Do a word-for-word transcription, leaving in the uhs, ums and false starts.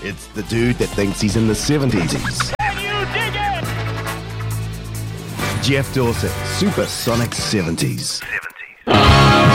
It's the dude that thinks he's in the seventies. Can you dig it? Jeff Dawson, Supersonic seventies.